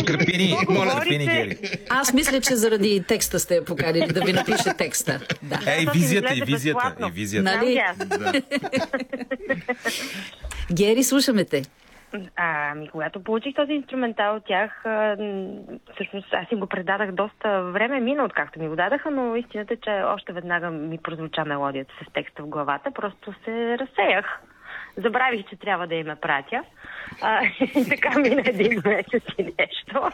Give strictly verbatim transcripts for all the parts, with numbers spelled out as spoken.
Подкрепи ни, моля да ни, Гери. Аз мисля, че заради текста сте я поканили, да ви напише текста. Да. Е, и визията, и визията, и визията. Нали? Да. Гери, слушаме те. А, ами, когато получих този инструментал от тях, а, всъщност аз им го предадах доста време, мина откакто ми го дадаха, но истината е, че още веднага ми прозвуча мелодията с текста в главата, просто се разсеях. Забравих, че трябва да им я пратя. А, и така мина един месец и нещо.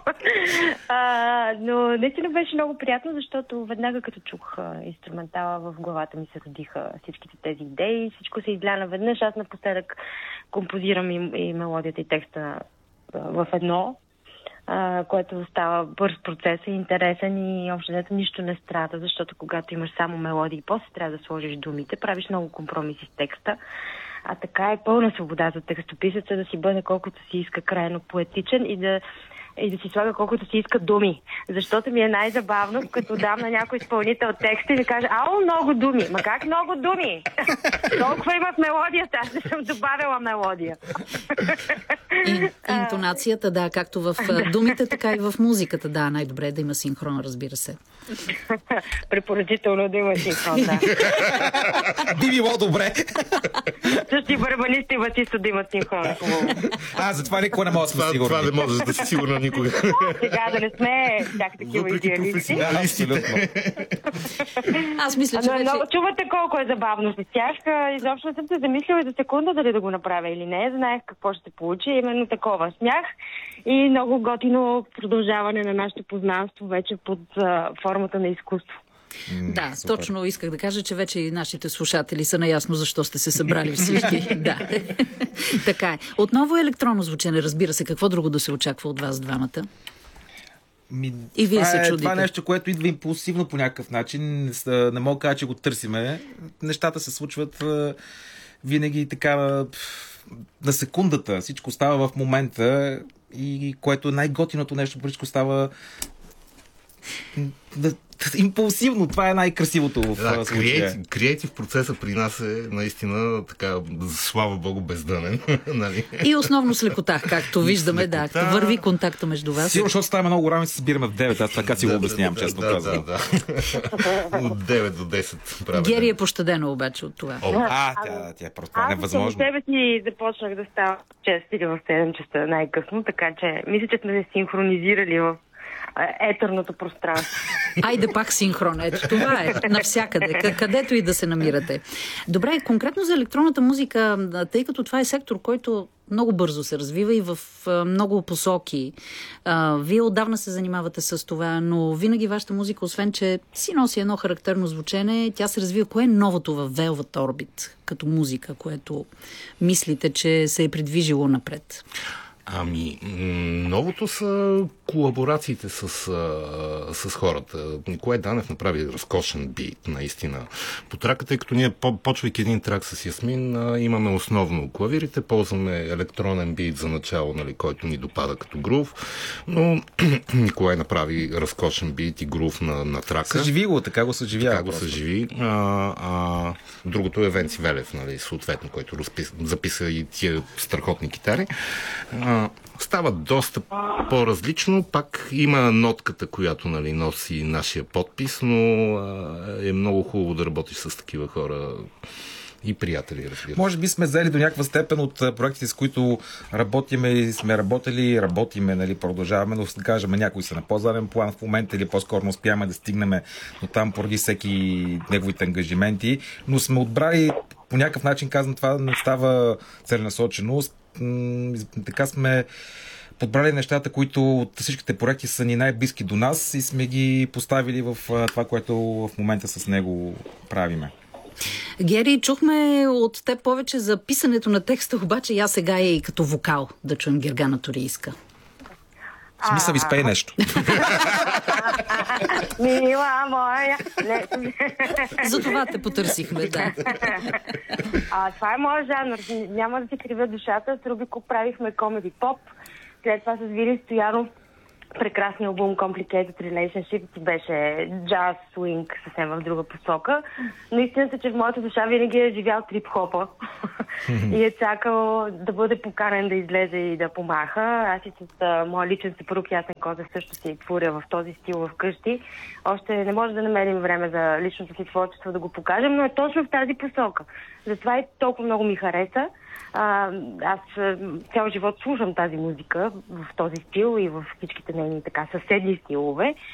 А, но наистина беше много приятно, защото веднага като чух а, инструментала, в главата ми се родиха всичките тези идеи, всичко се изля наведнъж. Аз напоследък композирам и, и мелодията и текста а, в едно, а, което става бърз процес и интересен и общо взето нищо не страда, защото когато имаш само мелодии и после трябва да сложиш думите, правиш много компромиси с текста. А така е пълна свобода за текстописеца да си бъде колкото си иска крайно поетичен и да, и да си слага колкото си иска думи. Защото ми е най-забавно, като дам на някой изпълнител текста и ми каже: ало, много думи. Ма как много думи? Толкова има в мелодията, аз не съм добавила мелодия. И, интонацията, да, както в думите, така и в музиката, да, най-добре е да има синхрон, разбира се. Препоръчително да има синхрон, да. Би било добре. Същи барабанисти и басисти да имат синхрон. А, затова никога не мога да сме сигурни. Това не може да си сигурна никога. Сега да не сме чак такива идеалисти. Да, абсолютно. Аз мисля, че Но, вече... много чувате колко е забавно с тях. Изобщо не съм се замислила и за секунда дали да го направя или не. Знаех какво ще се получи. Именно такова смях и много готино продължаване на нашето познанство вече под а, формата на изкуство. Да, супер. Точно исках да кажа, че вече и нашите слушатели са наясно защо сте се събрали всички. Да. Така е. Отново е електронно звучене, разбира се. Какво друго да се очаква от вас двамата? Ми, и вие това се е, чудите. Това е нещо, което идва импулсивно по някакъв начин. Не мога да кажа, че го търсиме. Нещата се случват винаги така на секундата. Всичко става в момента и което е най-готиното нещо, всичко става импулсивно. Това е най-красивото в да, случая. Креатив процеса при нас е наистина така, слава Богу, бездънен. Нали? И основно с лекота, както виждаме, да. Върви контакта между вас. Сигурно, защото ставаме много рано и се събираме в девет. Аз така си го обяснявам, да, честно да, казвам. Да, да. От девет до десет. Гери е пощадена обаче от това. О, а, тя, тя е просто аз невъзможно. Аз за себе си започнах да става шест или в седем часа най-късно, така че мисля, че сме се синхронизирали в етерното пространство. Айде пак синхрон. Ето това е. Навсякъде. Където и да се намирате. Добре, конкретно за електронната музика, тъй като това е сектор, който много бързо се развива и в много посоки. Вие отдавна се занимавате с това, но винаги вашата музика, освен че си носи едно характерно звучене, тя се развива. Кое е новото в Velvet Orbit като музика, което мислите, че се е придвижило напред? Ами, новото са колаборациите с, с хората. Николай Данев направи разкошен бит, наистина. По трака, тъй като ние, почвайки един трак с Ясмин, имаме основно клавирите, ползваме електронен бит за начало, нали, който ни допада като грув, но Николай направи разкошен бит и грув на, на трака. Съживи го, така го съживява. Така го съживи. А, а, другото е Венци Велев, нали, съответно, който разпис, записа и тия страхотни китари. А, става доста по-различно. Пак има нотката, която, нали, носи нашия подпис, но а, е много хубаво да работиш с такива хора и приятели, разбира. Може би сме взели до някаква степен от проектите, с които работиме и сме работили, работиме, нали, продължаваме, но да кажем, някои са на по-заден план в момента или по-скоро не успяваме да стигнем до там поради всеки неговите ангажименти, но сме отбрали по някакъв начин, казвам, това не става целенасочено. Така сме подбрали нещата, които от всичките проекти са ни най-близки до нас и сме ги поставили в това, което в момента с него правиме. Гери, чухме от теб повече за писането на текста, обаче я сега е и като вокал да чуем Гергана Турийска. В смисъл, ви спей нещо. Мила моя... За това те потърсихме, да. А, това е моят жанр. Няма да си кривя душата. С Рубико правихме комеди поп. След това с Вили Стоянов прекрасния албум Complicated Relationships беше джаз, свинг, съвсем в друга посока. Но истината, че в моята душа винаги е живял трип-хопа и е чакал да бъде поканен да излезе и да помаха. Аз и с а, моя личен съпруг Ясен Козе също си творя в този стил вкъщи. Още не може да намерим време за личното си творчество да го покажем, но е точно в тази посока. Затова и толкова много ми хареса. А, аз цял живот слушам тази музика в този стил и в всичките нейни така съседни стилове.